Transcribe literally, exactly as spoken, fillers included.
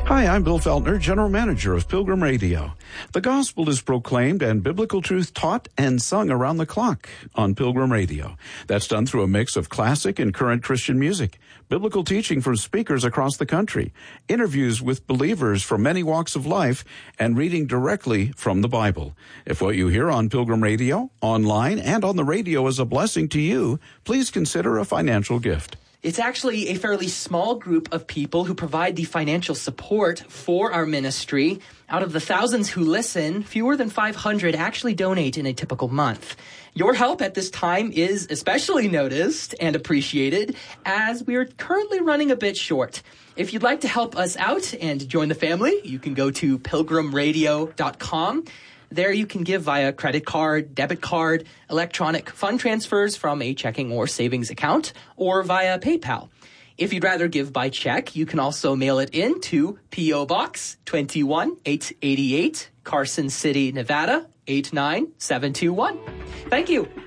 Hi, I'm Bill Feltner, General Manager of Pilgrim Radio. The gospel is proclaimed and biblical truth taught and sung around the clock on Pilgrim Radio. That's done through a mix of classic and current Christian music, biblical teaching from speakers across the country, interviews with believers from many walks of life, and reading directly from the Bible. If what you hear on Pilgrim Radio, online, and on the radio is a blessing to you, please consider a financial gift. It's actually a fairly small group of people who provide the financial support for our ministry. Out of the thousands who listen, fewer than five hundred actually donate in a typical month. Your help at this time is especially noticed and appreciated, as we are currently running a bit short. If you'd like to help us out and join the family, you can go to pilgrim radio dot com. There you can give via credit card, debit card, electronic fund transfers from a checking or savings account, or via PayPal. If you'd rather give by check, you can also mail it in to P O. Box two one eight eight eight, Carson City, Nevada eight nine seven two one. Thank you.